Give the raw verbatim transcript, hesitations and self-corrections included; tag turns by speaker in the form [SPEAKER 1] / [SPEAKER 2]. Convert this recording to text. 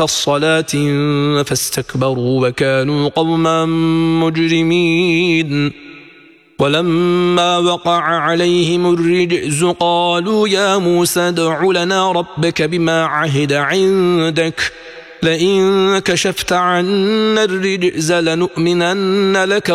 [SPEAKER 1] الصلاة فاستكبروا وكانوا قوما مجرمين ولما وقع عليهم الرجز قالوا يا موسى ادع لنا ربك بما عهد عندك لئن كشفت عنا الرجز لنؤمنن لك